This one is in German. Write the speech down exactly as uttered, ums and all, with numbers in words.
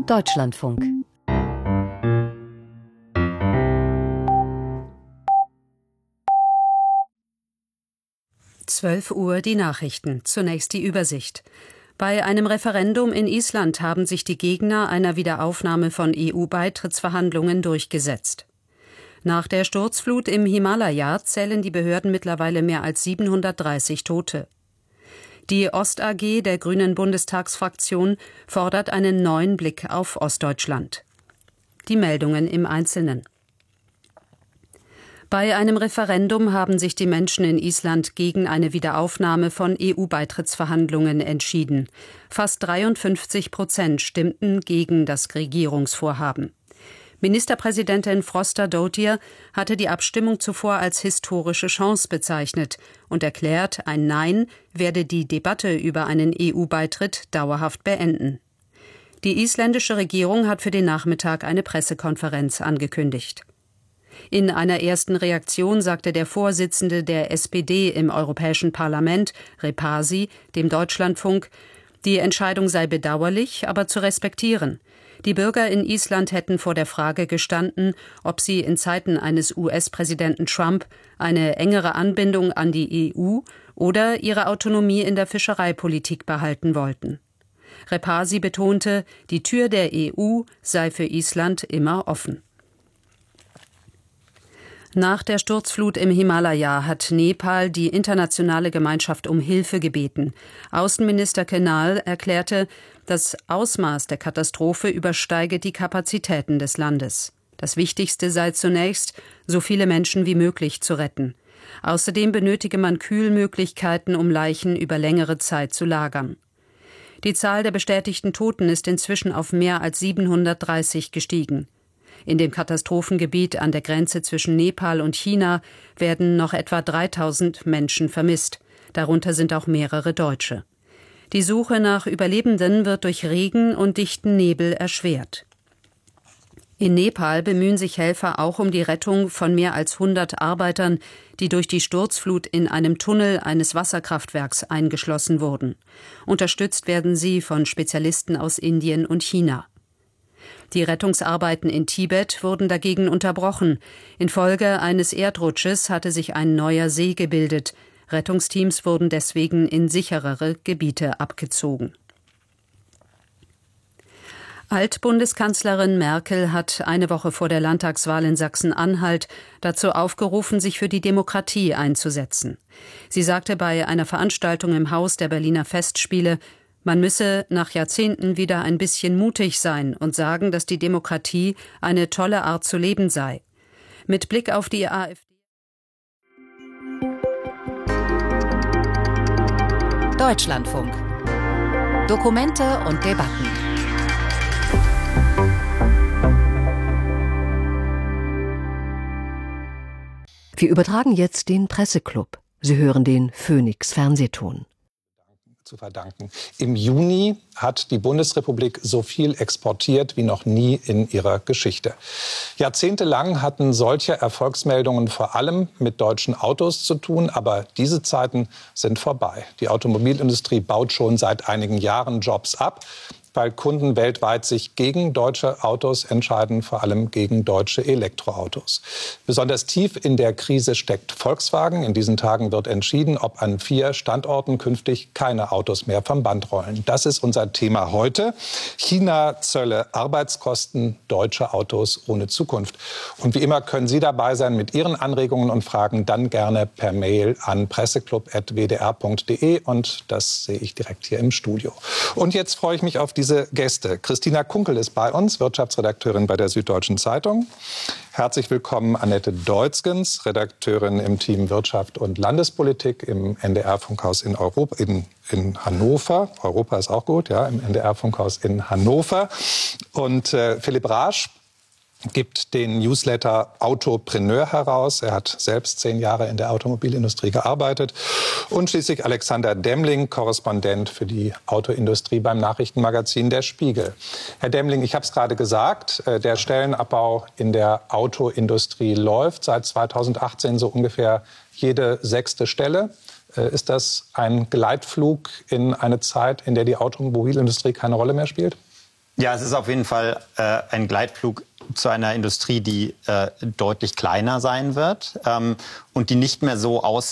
Deutschlandfunk. zwölf Uhr die Nachrichten. Zunächst die Übersicht. Bei einem Referendum in Island haben sich die Gegner einer Wiederaufnahme von E U-Beitrittsverhandlungen durchgesetzt. Nach der Sturzflut im Himalaya zählen die Behörden mittlerweile mehr als siebenhundertdreißig Tote. Die Ost-A G der Grünen Bundestagsfraktion fordert einen neuen Blick auf Ostdeutschland. Die Meldungen im Einzelnen. Bei einem Referendum haben sich die Menschen in Island gegen eine Wiederaufnahme von E U-Beitrittsverhandlungen entschieden. Fast dreiundfünfzig Prozent stimmten gegen das Regierungsvorhaben. Ministerpräsidentin Frostadóttir hatte die Abstimmung zuvor als historische Chance bezeichnet und erklärt, ein Nein werde die Debatte über einen E U-Beitritt dauerhaft beenden. Die isländische Regierung hat für den Nachmittag eine Pressekonferenz angekündigt. In einer ersten Reaktion sagte der Vorsitzende der S P D im Europäischen Parlament, Repasi, dem Deutschlandfunk, die Entscheidung sei bedauerlich, aber zu respektieren. Die Bürger in Island hätten vor der Frage gestanden, ob sie in Zeiten eines U S-Präsidenten Trump eine engere Anbindung an die E U oder ihre Autonomie in der Fischereipolitik behalten wollten. Repasi betonte, die Tür der E U sei für Island immer offen. Nach der Sturzflut im Himalaya hat Nepal die internationale Gemeinschaft um Hilfe gebeten. Außenminister Kenal erklärte, das Ausmaß der Katastrophe übersteige die Kapazitäten des Landes. Das Wichtigste sei zunächst, so viele Menschen wie möglich zu retten. Außerdem benötige man Kühlmöglichkeiten, um Leichen über längere Zeit zu lagern. Die Zahl der bestätigten Toten ist inzwischen auf mehr als siebenhundertdreißig gestiegen. In dem Katastrophengebiet an der Grenze zwischen Nepal und China werden noch etwa dreitausend Menschen vermisst. Darunter sind auch mehrere Deutsche. Die Suche nach Überlebenden wird durch Regen und dichten Nebel erschwert. In Nepal bemühen sich Helfer auch um die Rettung von mehr als hundert Arbeitern, die durch die Sturzflut in einem Tunnel eines Wasserkraftwerks eingeschlossen wurden. Unterstützt werden sie von Spezialisten aus Indien und China. Die Rettungsarbeiten in Tibet wurden dagegen unterbrochen. Infolge eines Erdrutsches hatte sich ein neuer See gebildet. Rettungsteams wurden deswegen in sicherere Gebiete abgezogen. Altbundeskanzlerin Merkel hat eine Woche vor der Landtagswahl in Sachsen-Anhalt dazu aufgerufen, sich für die Demokratie einzusetzen. Sie sagte bei einer Veranstaltung im Haus der Berliner Festspiele, man müsse nach Jahrzehnten wieder ein bisschen mutig sein und sagen, dass die Demokratie eine tolle Art zu leben sei. Mit Blick auf die AfD. Deutschlandfunk. Dokumente und Debatten. Wir übertragen jetzt den Presseclub. Sie hören den Phoenix Fernsehton. Zu verdanken. Im Juni hat die Bundesrepublik so viel exportiert wie noch nie in ihrer Geschichte. Jahrzehntelang hatten solche Erfolgsmeldungen vor allem mit deutschen Autos zu tun, aber diese Zeiten sind vorbei. Die Automobilindustrie baut schon seit einigen Jahren Jobs ab, weil Kunden weltweit sich gegen deutsche Autos entscheiden, vor allem gegen deutsche Elektroautos. Besonders tief in der Krise steckt Volkswagen. In diesen Tagen wird entschieden, ob an vier Standorten künftig keine Autos mehr vom Band rollen. Das ist unser Thema heute. China, Zölle, Arbeitskosten, deutsche Autos ohne Zukunft. Und wie immer können Sie dabei sein mit Ihren Anregungen und Fragen, dann gerne per Mail an presseclub punkt w d r punkt d e und das sehe ich direkt hier im Studio. Und jetzt freue ich mich auf diese Diese Gäste. Christina Kunkel ist bei uns, Wirtschaftsredakteurin bei der Süddeutschen Zeitung. Herzlich willkommen Annette Deutzgens, Redakteurin im Team Wirtschaft und Landespolitik im N D R-Funkhaus in, Europa, in, in Hannover. Europa ist auch gut, ja, im N D R-Funkhaus in Hannover. Und äh, Philipp Raasch gibt den Newsletter Autopreneur heraus. Er hat selbst zehn Jahre in der Automobilindustrie gearbeitet. Und schließlich Alexander Demling, Korrespondent für die Autoindustrie beim Nachrichtenmagazin Der Spiegel. Herr Demling, ich habe es gerade gesagt, der Stellenabbau in der Autoindustrie läuft seit zweitausendachtzehn so ungefähr jede sechste Stelle. Ist das ein Gleitflug in eine Zeit, in der die Automobilindustrie keine Rolle mehr spielt? Ja, es ist auf jeden Fall äh, ein Gleitflug zu einer Industrie, die äh, deutlich kleiner sein wird ähm, und die nicht mehr so aussieht